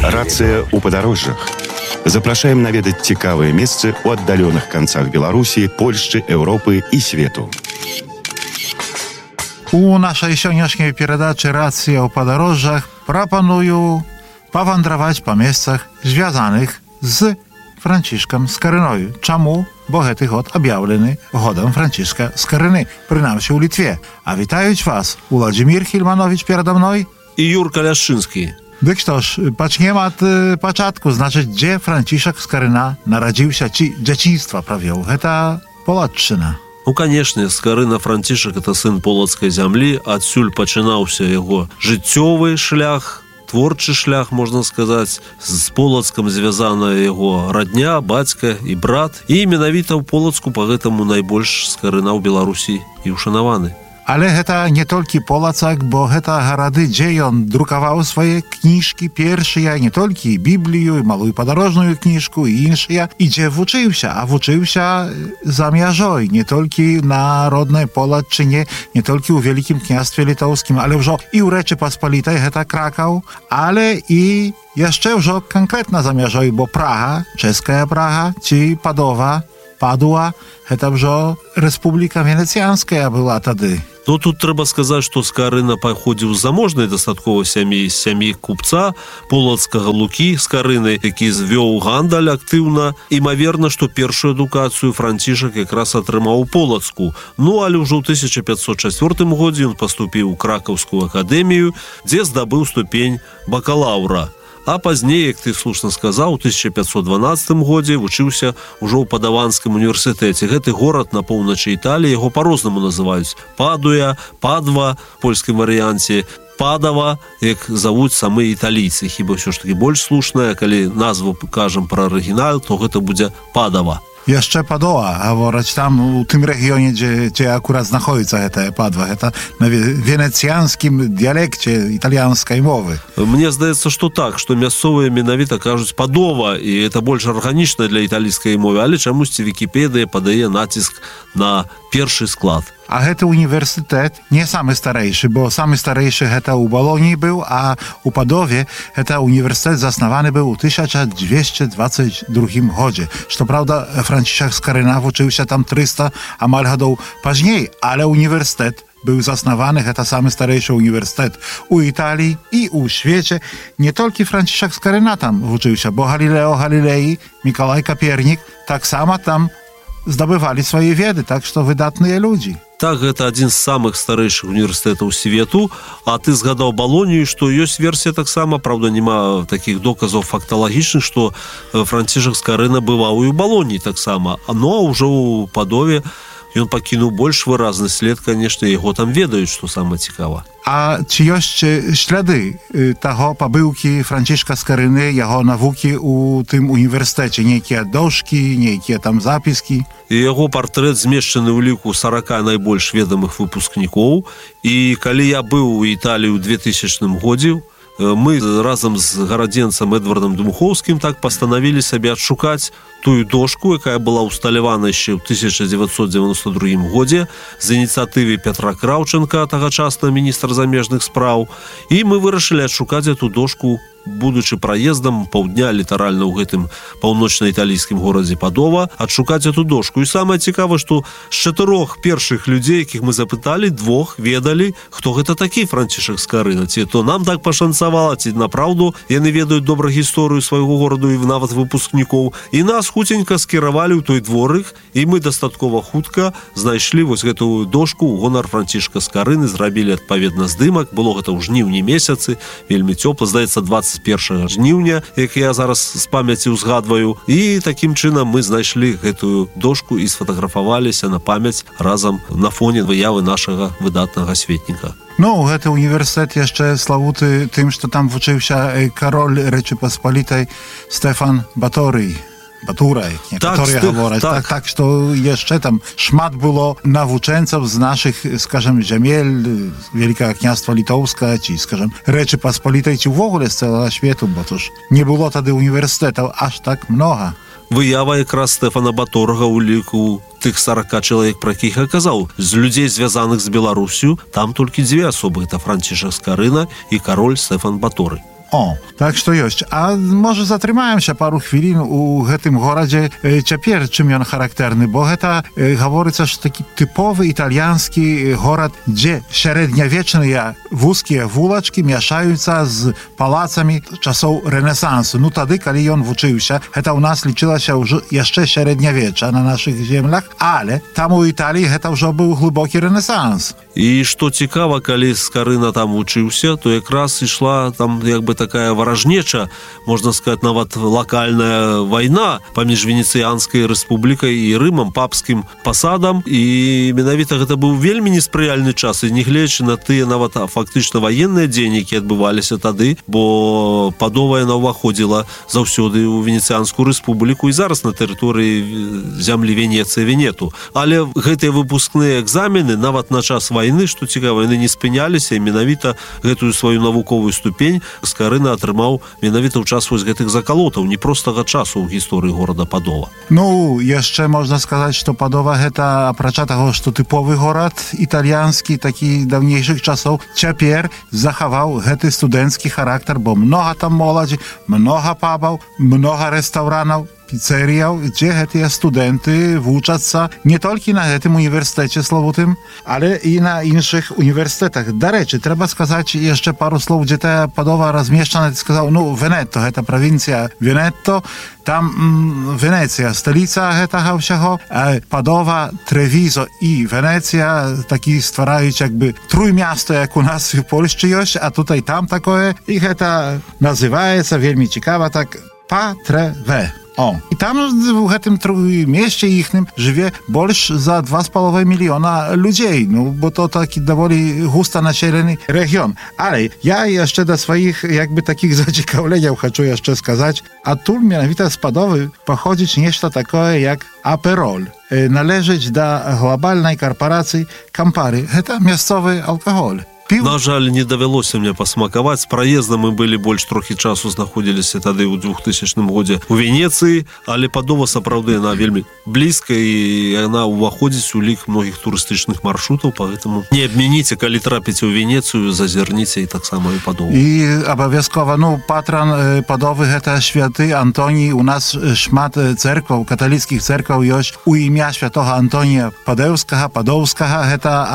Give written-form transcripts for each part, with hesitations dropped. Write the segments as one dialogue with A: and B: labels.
A: Рацыя ў падарожжах. Запрашаем наведаць цікавыя месцы ў аддаленых канцах Беларусі, Польшчы, Еўропы і свету.
B: У нашай сённяшняй перадачы «Рацыя ў падарожжах» прапаную павандраваць па месцах, звязаных з Францішкам Скарыною. Чаму? Бо гэты год аб'яўлены годам Францішка Скарыны, прынамсі ў Літве. А вітаюць вас Уладзімір Хільманович перада мной
C: і Юрка Ляшчынскі.
B: Дык што ж, пачнем ад пачатку. Значыць, дзе Францішак Скарына нарадзіўся, ці дзяцінства правёў? Гэта Полацчына.
C: Ну, канешне, Скарына Францішак – это сын полацкай зямлі, адсюль пачынаўся яго жыццёвы шлях, творчы шлях, можна сказаць. З Полацкам звязана яго радня, бацька і брат. І менавіта ў Полацку па гэтаму найбольш Скарына ў Беларусі і ўшанаваны.
B: Але гэта не толькі Полацак, бо гэта гарады, дзе ён друкаваў свае кніжкі першыя, не толькі Біблію, малую падарожную кніжку і іншыя, і дзе вучыўся, а вучыўся за мяжой, не толькі на роднай Полаччыне, не толькі ў Вялікім княстве літоўскім, але ўжо і ў Рэчы Паспалітай, гэта Кракаў, але і яшчэ ўжо канкрэтна за мяжой, бо Прага, чэшская Прага, ці Падова, Падуа, гэта ўжо Рэспубліка Венецыянская была тады.
C: Ну, тут трэба сказаць, што Скарына паходзіў з заможнай дастаткова сям'і, з сям'і купца полацкага Лукі Скарыны, які звёў гандаль актыўна. Імаверна, што першую адукацыю Францішак якраз атрымаў у Полацку. Ну, але ўжо ў 1504 годзе ён паступіў у Кракаўскую акадэмію, дзе здабыў ступень бакалаўра. А пазней, як ты слушна сказаў, у 1512 годзе вучыўся ўжо ў Падаванскім універсітэце. Гэты горад на поўначы Італіі, яго па-рознаму называюць Падуя, Падва, в польскім варыянце, Падава, як завуць самы італійцы. Хіба ўсё ж такі больш слушнае, калі назву кажам пра арыгінал, то гэта будзе Падава.
B: Яшчэ Падоа, гавораць там у тым рэгіёне, дзе акурат знаходзіцца гэтая Падва. Гэта на венецыянскім дыялекце італьянскай мовы.
C: Мне здаецца, што так, што мясцовыя менавіта кажуць Падова, і это больш арганічна для італійскай мовы, але чамусьці Вікіпедыя падае націск на першы склад.
B: А гэты універсітэт не самы старэйшы, бо самы старэйшы гэта ў Балоніі быў, а ў Падове гэта універсітэт заснаваны быў у 1222 годзе. Што праўда, Францішак Скарына вучыўся там 300 амаль гадоў пазней, але універсітэт быў заснаваны, гэта самы старэйшы універсітэт у Італіі і ў свеце. Не толькі Францішак Скарына там вучыўся, бо Галілео Галілей, Мікалай Капернік таксама там здабывалі свае веды, так што выдатныя людзі.
C: Так, гэта адзін з самых старэйшых універсітэтаў свету, а ты згадаў Балонію, што ёсць версія таксама, правда, няма такіх доказаў факталагічных, што Францішак Скарына бываў і ў Балоніі таксама. Ну, а ўжо ў Падове ён пакінуў больш выразны след, канешне, яго там ведаюць, што самае цікава.
B: А ці ёсць шляды таго пабыўкі Францішка Скарыны, яго навукі ў тым універсітэце? Нейкія дошкі, нейкія там запіскі?
C: І яго партрэт змешчаны ў ліку 40 найбольш ведамых выпускнікоў. І калі я быў у Італіі ў 2000 годзе, мы разам з гарадзенцам Эдвардам Дмухоўскім так пастанавілі сабе адшукаць тую дошку, якая была ўсталявана яшчэ ў 1992 годзе з ініцыятывы Петра Краўченка, тагачасна міністр замежных спраў. І мы вырашылі адшукаць эту дошку, будучы праездам паўдня літаральна ў гэтым паўночна-італійскім горадзе Падова, адшукаць эту дошку. І самае цікавае, што з 4 першых людзей, якіх мы запыталі, 2 ведалі, хто гэта такі Францішак Скарына. Ці то нам так пашанцавала, ці направду яны ведаюць добра гісторыю свайго гораду і нават выпускнікоў. І нас хуценька скіравалі ў той дворык, і мы дастаткова хутка знайшлі вось гэтую дошку ў гонар Францішка Скарыны, зрабілі адпаведна здымак. Было гэта ў жніўні месяцы, вельмі цёпла, здаецца, 21 жніўня, як я зараз з памяці ўзгадваю. І такім чынам мы знайшлі гэтую дошку і сфотаграфаваліся на памяць разам на фоне выявы нашага выдатнага светніка.
B: Ну, гэты універсітэт яшчэ славуты тым, што там вучыўся кароль Рэчы Паспалітай Стэфан Баторый. Батурай, некаторыя гавораць. Так, што яшчэ там шмат было навучэнцаў з нашых, скажам, зямель, Вялікага княства Літоўска, ці, скажам, Рэчы Паспалітай, ці ўвогуле з цэлага свету, бо то ж не было тады універсітэтаў аж так многа.
C: Выява якраз Стэфана Баторага ў ліку тых 40 чалавек, пра якіх я казаў. З людзей, звязаных з Беларусю, там толькі 2 асобы. Гэта Францішак Скарына і кароль Стэфан Баторый.
B: О, так што ёсць. А можа затрымаемся пару хвілін у гэтым горадзе цяпер, чым ён характэрны, бо гэта гаворыцца, што такі тыповы італьянскі горад, дзе сярэднявечныя вузкія вулачкі мяшаюцца з палацамі часоў Рэнесансу. Ну тады, калі ён вучыўся, гэта ў нас лічылася ўжо яшчэ сярэднявечча на нашых землях, але там у Італіі гэта ўжо быў глыбокі Рэнесанс.
C: І што цікава, калі Скарына там вучыўся, то якраз ішла там як бы такая варажнеча, можна сказаць, нават лакальная вайна паміж Венецыянскай рэспублікай і Рымам, папскім пасадам, і менавіта гэта быў вельмі неспрыяльны час, і нягледзячы на тыя нават фактычна ваенныя дзеянні, якія адбываліся тады, бо Падова яна ўваходзіла заўсёды ў Венецыянскую рэспубліку і зараз на тэрыторыі зямлі Венецыі, Венету. Але гэтыя выпускныя экзамены нават на час вайны, што цікава, яны не спыняліся, і менавіта гэтую сваю навуковую ступень Скарына атрымаў менавіта ў час вось гэтых закалотаў, непростага часу ў гісторыі горада Падова.
B: Ну, яшчэ можна сказаць, што Падова гэта, апрача таго, што тыповы горад італьянскі, такі даўнейшых часоў, цяпер захаваў гэты студэнцкі характар, бо многа там моладзі, многа пабаў, многа рэстаўранаў, піцэрыяў, дзе гэтыя студэнты вучацца не толькі на гэтым універсітэце славутым, але і на іншых універсітэтах. Дарэчы, трэба сказаць яшчэ пару слоў, дзе тая Падова размешчана. Ты сказаў, ну, Венето, гэта правінцыя Венето, там Венецыя, сталіца гэтага ўсяго, а Падова, Тревізо і Венецыя такі ствараюць як бы труймясто, як у нас в Польшчы ёсць, а тут і там такое, і гэта называецца вельмі цікава так Патреве. О, і там у гэтым месце іхным жыве больш за 2,5 мільёна людзей, ну, бо то такі даволі густа населены рэгіён. Але я яшчэ да сваіх, як бы, такіх зацікаўленняў хачу яшчэ сказаць, адтуль менавіта з Падовы паходзіць нешта такое, як Апероль. Належыць да глобальнай карпорацыі Кампары. Гэта мясцовы алкаголь.
C: На жаль, не давялося мне пасмакаваць. З праездам мы былі больш трохі часу знаходзіліся тады ў 2000 годзе у Венецыі, але Падова сапраўды яна вельмі блізка і яна ўваходзіць у лік многіх турыстычных маршрутаў, поэтому не абмініце, калі трапіце ў Венецыю, зазірніце і таксама і Падову.
B: І абавязкова, ну, патран Падовы гэта святы Антоній. У нас шмат церкваў, каталіцкіх церкваў ёсць у імя святога Антонія Падэўскага, Падоўскага,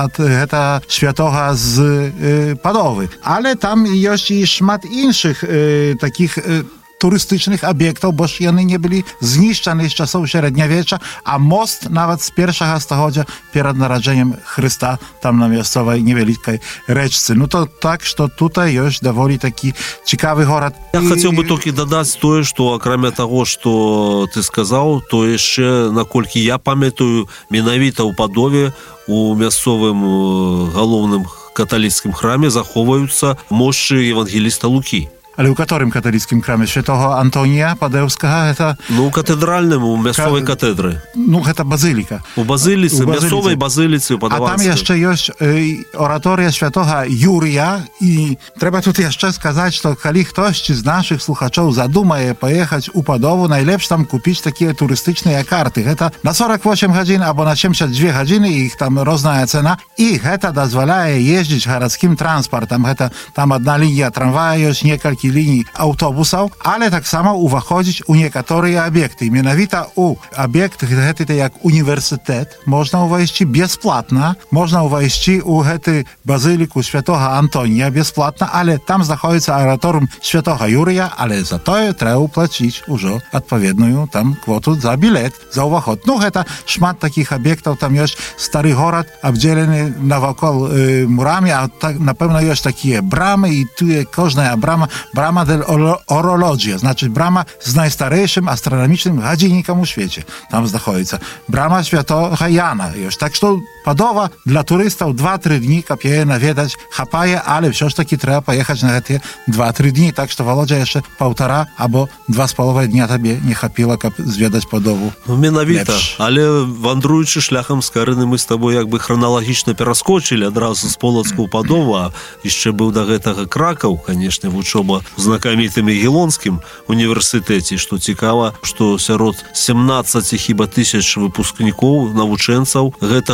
B: гэта святога з Падовы. Але там ёсць і шмат іншых такіх турыстычных аб'ектаў, бо ж яны не былі знішчаны з часоў сярэднявечча, а мост нават з першага стагоддзя перад нараджэннем Хрыста там на мясцовай невялікай рэчцы. Ну то так, што тут ёсць даволі такі цікавы горад.
C: Я хацеў бы толькі дадаць тое, што акрамя таго, што ты сказаў, то яшчэ, наколькі я памятаю, менавіта ў Падове у мясцовым галоўным каталіцкім храме захоўваюцца мошчы евангеліста Лукі.
B: Але ў каторым каталіцкім храме? Святого Антонія Падэўскага? Гэта...
C: Ну, у катэдральным, у мясцовай катедры.
B: Ну, гэта базыліка.
C: У базыліцы, мясцовай базыліцы Падаванскай.
B: А там яшчэ ёсць ораторыя святога Юрія, і трэба тут яшчэ сказаць, што калі хтосьці з нашых слухачоў задумае паехаць у Падову, найлепш там купіць такія турыстычныя карты. Гэта на 48 гадзін або на 72 гадзіны, іх там розная цена, і гэта дазваляе ездзіць гарадскім транспартам. Гэта там адна лінія трамвая ёсць, некалькі ліній аўтобусаў, але таксама ўваходзіць у некаторыя аб'екты. Менавіта у аб'ект гэты як універсітэт можна ўвайсці бясплатна, можна ўвайсці ў гэты базыліку святога Антонія бясплатна, але там знаходзіцца аэраторыум святога Юрія, але затое трэба плаціць ужо адпаведную там квоту за білет, за ўваход. Ну, гэта шмат такіх аб'ектаў, там ёсць стары горад, абдзелены навакол мурамі, а так, напэўна, ёсць такія брамы, і туе кожная брама del Orologia, значыць брама з найстарэйшым астранамічным гадзіннікам у свеце. Там знаходзіцца брама святога Яна ёсць. Так што Падова для турыстаў 2-3 дні, каб яе наведаць, хапае, але ўсё ж такі трэба паехаць на гэтыя 2-3 дні. Так што, Володя, яшчэ 1,5 або 2,5 дня табе не хапіла, каб зведаць Падову.
C: Ну, менавіта. Але вандруючы шляхам Скарыны, мы з табой як бы храналагічна пераскочылі адразу з Полацка ў Падову, а яшчэ быў да гэтага Кракаў, канешне, вучоба ў знакамітым Ягелонскім універсітэце. Што цікава, што сярод 17 хіба тысяч выпускнікоў, навучэнцаў гэтага універсітэта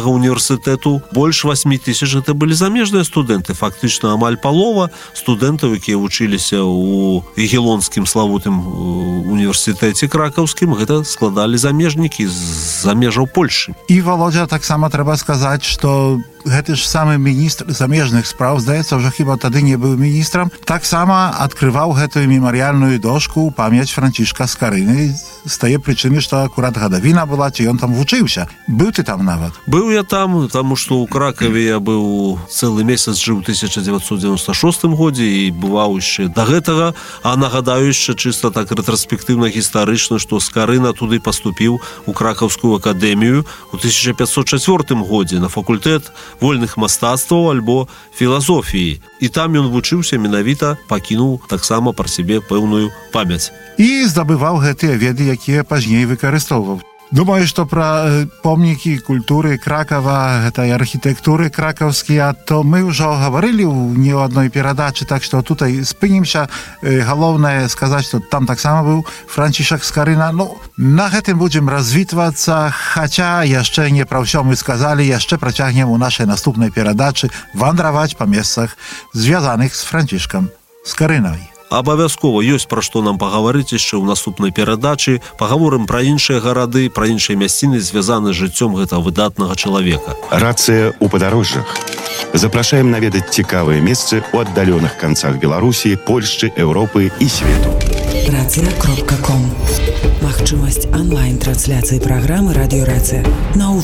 C: універсітэту. Больш 8 тысяч это былі замежныя студэнты. Фактычна амаль палова студэнтаў, якія вучыліся ў Ягелонскім славутым універсітэце кракаўскім, гэта складалі замежнікі з-за межаў Польшы.
B: І, Володя, таксама трэба сказаць, што гэты ж самы міністр замежных спраў, здаецца, ўжо хіба тады не быў міністрам, таксама адкрываў гэтую мемарыяльную дошку ў памяць Францішка Скарыны з тае прычыны, што акурат гадавіна была, ці ён там вучыўся. Быў ты там нават?
C: Быў я там, таму што ў Кракаве я быў цэлы месяц, жыў у 1996 годзе і бываў яшчэ да гэтага, а нагадаю яшчэ чыста так рэтраспектыўна гістарычна, што Скарына туды паступіў у Кракаўскую акадэмію у 1504 годзе на факультэт вольных мастацтваў альбо філасофіі. І там ён вучыўся, менавіта пакінуў таксама пра сябе пэўную памяць.
B: І здабываў гэтыя веды, якія пазней выкарыстоўваў. Думаю, што пра помнікі культуры Кракава, гэтай архітэктуры кракаўскія, то мы ўжо гаварылі ў не ў адной перадачы, так што тутай спынімся. Галоўнае сказаць, што там таксама быў Францішак Скарына. Ну, на гэтым будзем развітвацца, хаця яшчэ не пра ўсё мы сказалі, яшчэ працягнем у нашай наступнай перадачы вандраваць па месцах, звязаных з Францішкам Скарынай.
C: Абавязкова ёсць пра што нам пагаварыць яшчэ ў наступнай перадачы. Пагаворым пра іншыя гарады, пра іншыя мясціны, звязаны з жыццём гэтага выдатнага чалавека.
A: Рацыя ў падарожжах. Запрашаем наведаць цікавыя месцы ў аддаленых канцах Беларусі, Польшчы, Еўропы і свету.
D: Рацыя.ком. Магчымасць онлайн-трансляцыі праграмы «Радіё Рацыя» на